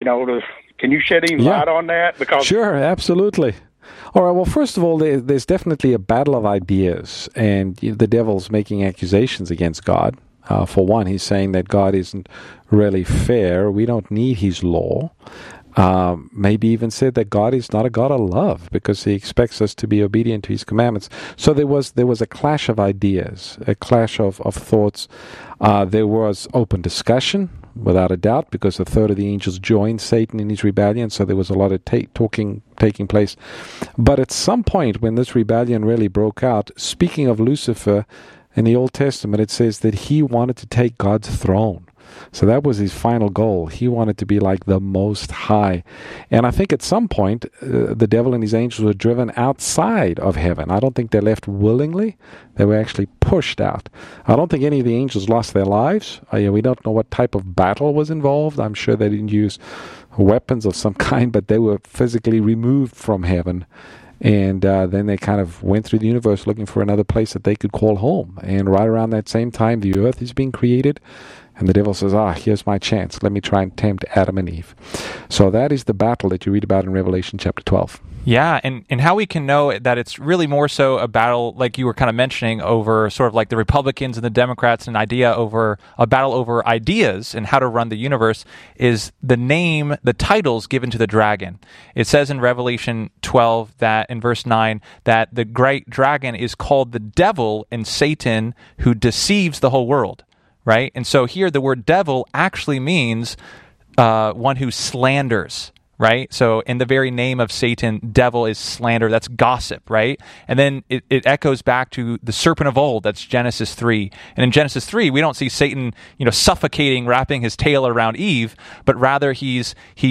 Can you shed any light on that? Because sure, absolutely. All right, well, first of all, there's definitely a battle of ideas, and the devil's making accusations against God. For one, he's saying that God isn't really fair. We don't need his law. Maybe even said that God is not a God of love because he expects us to be obedient to his commandments. So there was a clash of ideas, a clash of thoughts. There was open discussion, without a doubt, because a third of the angels joined Satan in his rebellion, so there was a lot of talking taking place. But at some point when this rebellion really broke out, speaking of Lucifer, in the Old Testament it says that he wanted to take God's throne. So that was his final goal. He wanted to be like the Most High. And I think at some point, the devil and his angels were driven outside of heaven. I don't think they left willingly. They were actually pushed out. I don't think any of the angels lost their lives. We don't know what type of battle was involved. I'm sure they didn't use weapons of some kind, but they were physically removed from heaven. And then they kind of went through the universe looking for another place that they could call home. And right around that same time, the earth is being created. And the devil says, here's my chance. Let me try and tempt Adam and Eve. So that is the battle that you read about in Revelation chapter 12. Yeah, and how we can know that it's really more so a battle, like you were kind of mentioning, over sort of like the Republicans and the Democrats, and a battle over ideas and how to run the universe, is the titles given to the dragon. It says in Revelation 12 that in verse 9 that the great dragon is called the devil and Satan, who deceives the whole world. Right? And so here the word devil actually means one who slanders, right? So in the very name of Satan, devil is slander. That's gossip, right? And then it echoes back to the serpent of old. That's Genesis 3. And in Genesis 3, we don't see Satan, suffocating, wrapping his tail around Eve, but rather he's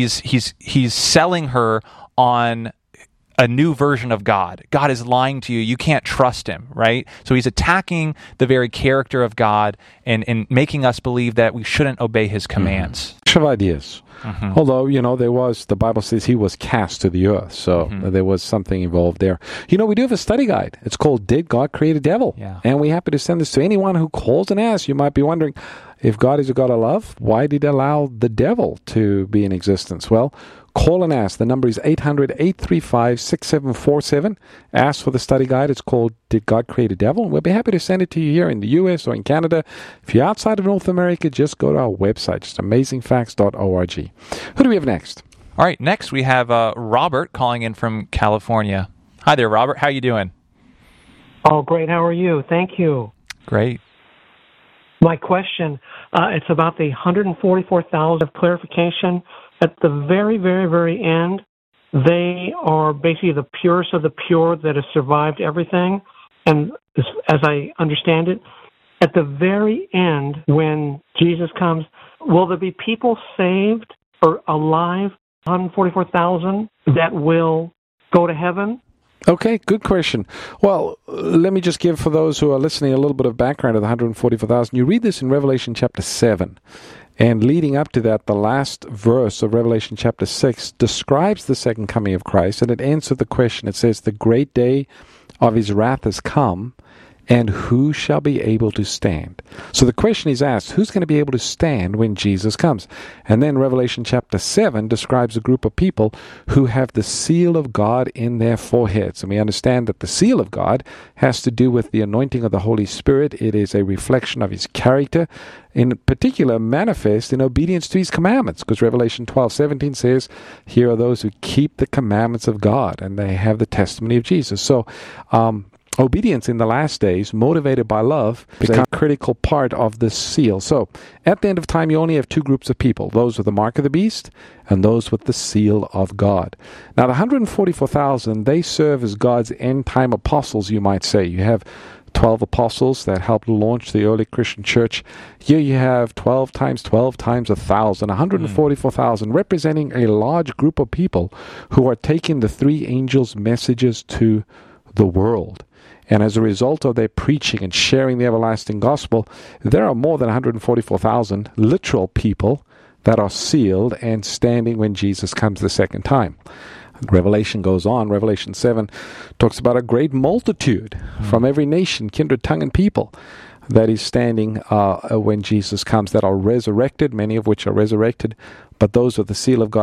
selling her on a new version of God. God is lying to you. You can't trust him, right? So he's attacking the very character of God and making us believe that we shouldn't obey his commands. Of ideas. Although, the Bible says he was cast to the earth, so there was something involved there. We do have a study guide. It's called Did God Create a Devil? Yeah. And we're happy to send this to anyone who calls and asks. You might be wondering, if God is a God of love, why did he allow the devil to be in existence? Well, call and ask. The number is 800-835-6747. Ask for the study guide. It's called Did God Create a Devil? And we'll be happy to send it to you here in the U.S. or in Canada. If you're outside of North America, just go to our website, just amazingfacts.org. Who do we have next? All right, next we have Robert calling in from California. Hi there, Robert. How are you doing? Oh, great. How are you? Thank you. Great. My question, it's about the 144,000 of clarification. At the very, very, very end, they are basically the purest of the pure that has survived everything. And as I understand it, at the very end, when Jesus comes, will there be people saved or alive, 144,000, that will go to heaven? Okay, good question. Well, let me just give, for those who are listening, a little bit of background of the 144,000. You read this in Revelation chapter 7. And leading up to that, the last verse of Revelation chapter 6 describes the second coming of Christ, and it ends with the question. It says, the great day of his wrath has come, and who shall be able to stand? So the question is asked, who's going to be able to stand when Jesus comes? And then Revelation chapter 7 describes a group of people who have the seal of God in their foreheads. And we understand that the seal of God has to do with the anointing of the Holy Spirit. It is a reflection of his character, in particular manifest in obedience to his commandments, because Revelation 12:17 says, here are those who keep the commandments of God, and they have the testimony of Jesus. So, obedience in the last days, motivated by love, is a critical part of this seal. So, at the end of time, you only have two groups of people, those with the mark of the beast and those with the seal of God. Now, the 144,000, they serve as God's end-time apostles, you might say. You have 12 apostles that helped launch the early Christian church. Here you have 12 times 1,000, 144,000, representing a large group of people who are taking the three angels' messages to the world. And as a result of their preaching and sharing the everlasting gospel, there are more than 144,000 literal people that are sealed and standing when Jesus comes the second time. Revelation goes on. Revelation 7 talks about a great multitude from every nation, kindred, tongue, and people that is standing when Jesus comes, that are resurrected, many of which are resurrected, but those with the seal of God